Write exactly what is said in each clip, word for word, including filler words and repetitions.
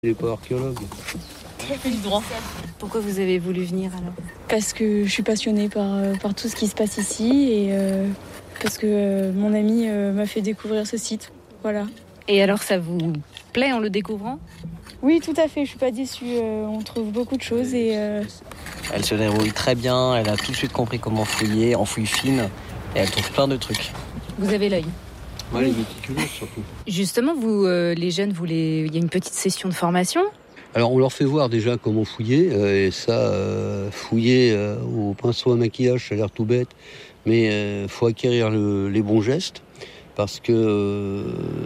Il n'est pas archéologue. Du droit. Pourquoi vous avez voulu venir alors ? Parce que je suis passionnée par, par tout ce qui se passe ici et euh, parce que euh, mon ami euh, m'a fait découvrir ce site. Voilà. Et alors ça vous plaît en le découvrant ? Oui, tout à fait, je suis pas déçue. Euh, on trouve beaucoup de choses et... Euh... Elle se débrouille très bien, elle a tout de suite compris comment fouiller, en fouille fine, et elle trouve plein de trucs. Vous avez l'œil ? Ouais, les méticuleux surtout. Justement, vous, euh, les jeunes, vous les... il y a une petite session de formation ? Alors on leur fait voir déjà comment fouiller, euh, et ça, euh, fouiller euh, au pinceau à maquillage, ça a l'air tout bête, mais il euh, faut acquérir le, les bons gestes, parce que euh,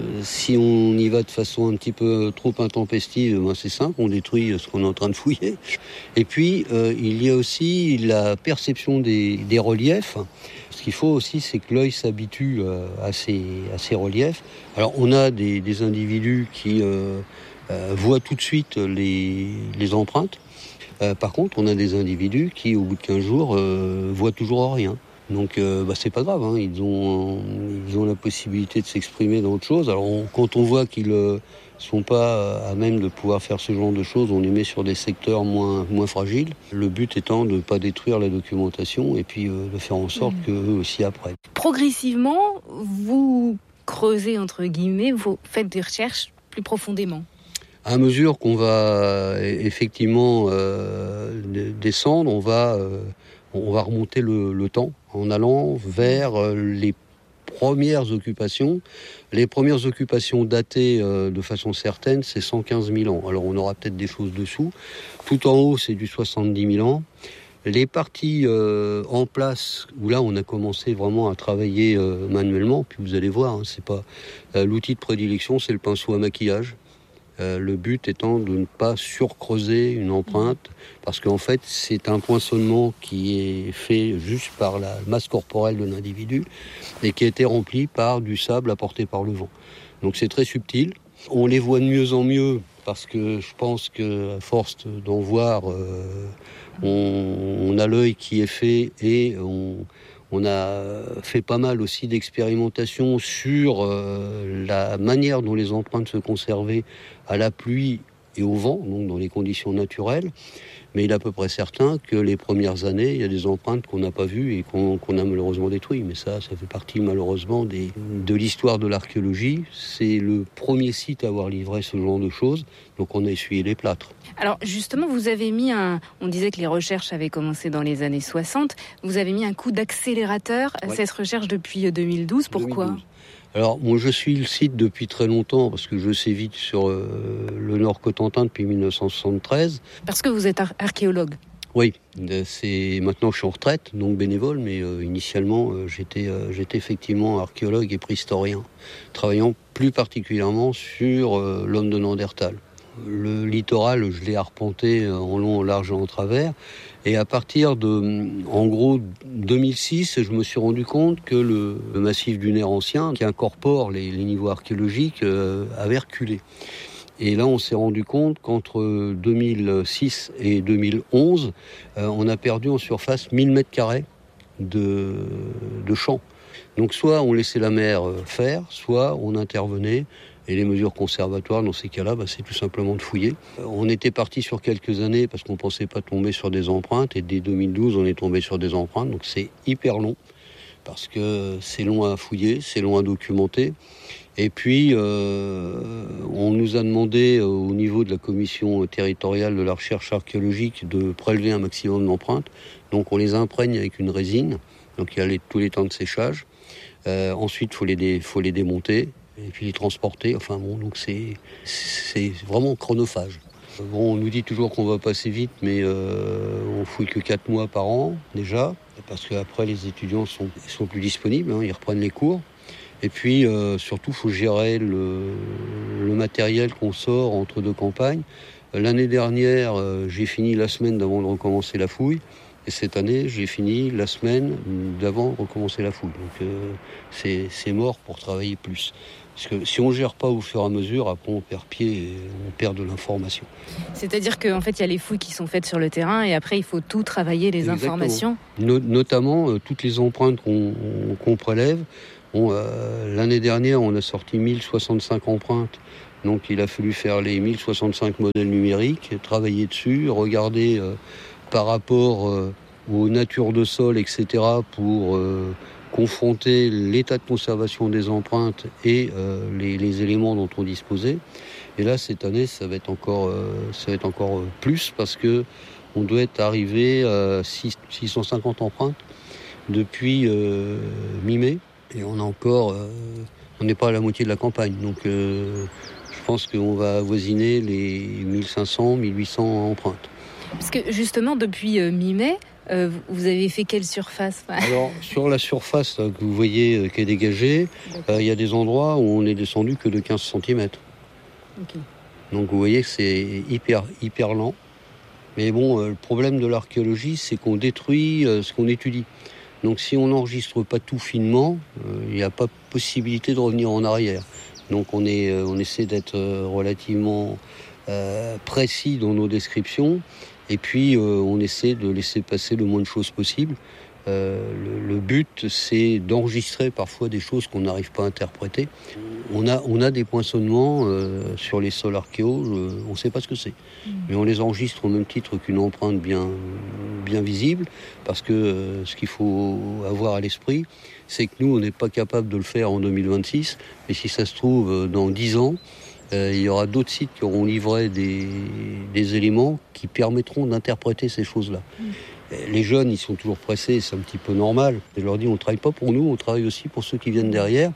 si on y va de façon un petit peu trop intempestive, ben c'est simple, on détruit ce qu'on est en train de fouiller. Et puis euh, il y a aussi la perception des, des reliefs. Ce qu'il faut aussi, c'est que l'œil s'habitue euh, à, ces, à ces reliefs. Alors on a des, des individus qui... Euh, Euh, voit tout de suite les, les empreintes. Euh, par contre, on a des individus qui, au bout de quinze jours, euh, voient toujours rien. Donc, euh, bah, c'est pas grave, hein. Ils ont, ils ont la possibilité de s'exprimer dans autre chose. Alors, on, quand on voit qu'ils euh, sont pas à même de pouvoir faire ce genre de choses, on les met sur des secteurs moins, moins fragiles. Le but étant de ne pas détruire la documentation et puis euh, de faire en sorte mmh. qu'eux aussi apprennent. Progressivement, vous creusez, entre guillemets, vous faites des recherches plus profondément. À mesure qu'on va effectivement euh, descendre, on va, euh, on va remonter le, le temps en allant vers les premières occupations. Les premières occupations datées euh, de façon certaine, c'est cent quinze mille ans. Alors on aura peut-être des choses dessous. Tout en haut, c'est du soixante-dix mille ans. Les parties euh, en place, où là on a commencé vraiment à travailler euh, manuellement, puis vous allez voir, hein, c'est pas euh, l'outil de prédilection, c'est le pinceau à maquillage. Euh, le but étant de ne pas surcreuser une empreinte, parce qu'en fait, c'est un poinçonnement qui est fait juste par la masse corporelle de l'individu et qui a été rempli par du sable apporté par le vent. Donc c'est très subtil. On les voit de mieux en mieux, parce que je pense qu'à force d'en voir, euh, on, on a l'œil qui est fait et on... On a fait pas mal aussi d'expérimentations sur euh, la manière dont les empreintes se conservaient à la pluie et au vent, donc dans les conditions naturelles. Mais il est à peu près certain que les premières années, il y a des empreintes qu'on n'a pas vues et qu'on, qu'on a malheureusement détruites. Mais ça, ça fait partie malheureusement des, de l'histoire de l'archéologie. C'est le premier site à avoir livré ce genre de choses, donc on a essuyé les plâtres. Alors justement, vous avez mis un... On disait que les recherches avaient commencé dans les années soixante. Vous avez mis un coup d'accélérateur à ouais. cette recherche depuis deux mille douze. Pourquoi ? deux mille douze. Alors, moi, je suis le site depuis très longtemps, parce que je sévis sur euh, le Nord-Cotentin depuis dix-neuf cent soixante-treize. Parce que vous êtes ar- archéologue ? Oui, c'est... maintenant je suis en retraite, donc bénévole, mais euh, initialement, euh, j'étais, euh, j'étais effectivement archéologue et préhistorien, travaillant plus particulièrement sur euh, l'homme de Néandertal. Le littoral, je l'ai arpenté en long, en large et en travers. Et à partir de, en gros, deux mille six, je me suis rendu compte que le, le massif dunaire ancien, qui incorpore les, les niveaux archéologiques, euh, avait reculé. Et là, on s'est rendu compte qu'entre deux mille six et deux mille onze, euh, on a perdu en surface mille mètres carrés de, de champs. Donc soit on laissait la mer faire, soit on intervenait. Et les mesures conservatoires, dans ces cas-là, bah, c'est tout simplement de fouiller. On était parti sur quelques années parce qu'on ne pensait pas tomber sur des empreintes. Et dès deux mille douze, on est tombé sur des empreintes. Donc c'est hyper long parce que c'est long à fouiller, c'est long à documenter. Et puis, euh, on nous a demandé euh, au niveau de la commission territoriale de la recherche archéologique de prélever un maximum d'empreintes. Donc on les imprègne avec une résine. Donc il y a les, tous les temps de séchage. Euh, ensuite, il faut les, dé, faut les démonter. Et puis les transporter, enfin bon, donc c'est, c'est vraiment chronophage. Bon, on nous dit toujours qu'on va passer vite, mais euh, on fouille que quatre mois par an, déjà, parce qu'après les étudiants sont, sont plus disponibles, hein, ils reprennent les cours. Et puis, euh, surtout, il faut gérer le, le matériel qu'on sort entre deux campagnes. L'année dernière, euh, j'ai fini la semaine d'avant de recommencer la fouille. Et cette année, j'ai fini la semaine d'avant de recommencer la fouille. Donc, euh, c'est, c'est mort pour travailler plus. Parce que si on ne gère pas au fur et à mesure, après on perd pied et on perd de l'information. C'est-à-dire qu'en fait, il y a les fouilles qui sont faites sur le terrain et après, il faut tout travailler, les Exactement. Informations. No- notamment, euh, toutes les empreintes qu'on, qu'on prélève. Bon, euh, l'année dernière, on a sorti mille soixante-cinq empreintes Donc il a fallu faire les mille soixante-cinq modèles numériques, travailler dessus, regarder euh, par rapport euh, aux natures de sol, et cetera, pour euh, confronter l'état de conservation des empreintes et euh, les, les éléments dont on disposait. Et là, cette année, ça va être encore, euh, ça va être encore plus parce que on doit être arrivé à six cent cinquante empreintes depuis euh, mi-mai. Et on a encore, euh, on n'est pas à la moitié de la campagne. Donc, euh, je pense qu'on va avoisiner les mille cinq cents, mille huit cents empreintes. Parce que justement, depuis euh, mi-mai, euh, vous avez fait quelle surface ? Alors, sur la surface là, que vous voyez euh, qui est dégagée, il euh, y a des endroits où on est descendu que de quinze centimètres. Okay. Donc, vous voyez que c'est hyper, hyper lent. Mais bon, euh, le problème de l'archéologie, c'est qu'on détruit euh, ce qu'on étudie. Donc, si on n'enregistre pas tout finement, il euh, n'y a pas possibilité de revenir en arrière. Donc, on, est, euh, on essaie d'être euh, relativement euh, précis dans nos descriptions. Et puis, euh, on essaie de laisser passer le moins de choses possible. Euh, le, le but, c'est d'enregistrer parfois des choses qu'on n'arrive pas à interpréter. On a, on a des poinçonnements euh, sur les sols archéo, euh, on ne sait pas ce que c'est. Mmh. Mais on les enregistre au même titre qu'une empreinte bien, bien visible, parce que euh, ce qu'il faut avoir à l'esprit, c'est que nous, on n'est pas capable de le faire en deux mille vingt-six, mais si ça se trouve, dans dix ans, euh, il y aura d'autres sites qui auront livré des, des éléments qui permettront d'interpréter ces choses-là. Mmh. Les jeunes, ils sont toujours pressés, c'est un petit peu normal. Je leur dis, on ne travaille pas pour nous, on travaille aussi pour ceux qui viennent derrière.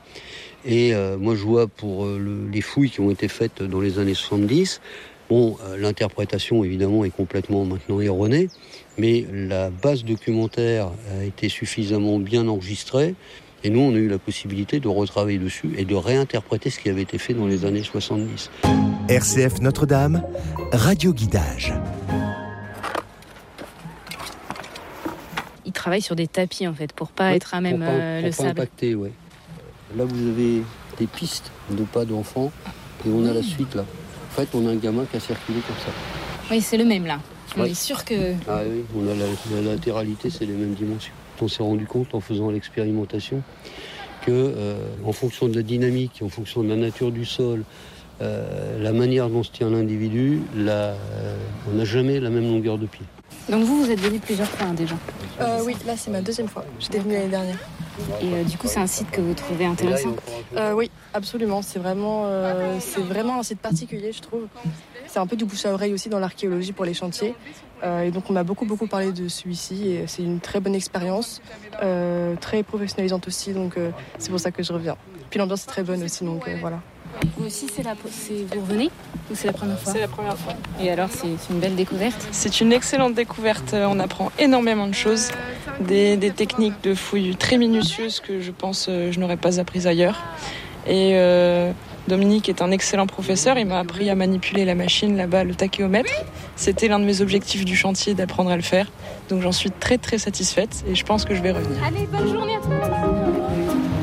Et euh, moi, je vois pour euh, le, les fouilles qui ont été faites dans les années soixante-dix, bon, euh, l'interprétation, évidemment, est complètement maintenant erronée, mais la base documentaire a été suffisamment bien enregistrée. Et nous, on a eu la possibilité de retravailler dessus et de réinterpréter ce qui avait été fait dans les années soixante-dix. R C F Notre-Dame, Radio Guidage. Il travaille sur des tapis en fait pour pas oui, être à même pour pas, euh, pour le pas sable. Impacter, ouais. Là vous avez des pistes de pas d'enfants et on a la suite là. En fait on a un gamin qui a circulé comme ça. Oui c'est le même là. On ouais. est sûr que. Ah oui, on a la, la latéralité, c'est les mêmes dimensions. On s'est rendu compte en faisant l'expérimentation que euh, en fonction de la dynamique, en fonction de la nature du sol, euh, la manière dont se tient l'individu, la, euh, on n'a jamais la même longueur de pied. Donc vous, vous êtes venu plusieurs fois hein, déjà euh, Oui, là c'est ma deuxième fois. J'étais venue l'année dernière. Et euh, du coup, c'est un site que vous trouvez intéressant ? euh, Oui, absolument. C'est vraiment, euh, c'est vraiment un site particulier, je trouve. C'est un peu du bouche à oreille aussi dans l'archéologie pour les chantiers. Euh, et donc on m'a beaucoup beaucoup parlé de celui-ci et c'est une très bonne expérience, euh, très professionnalisante aussi. Donc euh, c'est pour ça que je reviens. Puis l'ambiance est très bonne aussi, donc euh, voilà. Vous aussi, c'est la, c'est, vous revenez ou c'est la première fois ? C'est la première fois. Et alors, c'est, c'est une belle découverte ? C'est une excellente découverte. On apprend énormément de choses, des, des techniques de fouilles très minutieuses que je pense je n'aurais pas apprises ailleurs. Et euh, Dominique est un excellent professeur. Il m'a appris à manipuler la machine là-bas, le tachéomètre. C'était l'un de mes objectifs du chantier, d'apprendre à le faire. Donc j'en suis très très satisfaite et je pense que je vais revenir. Allez, bonne journée à tous.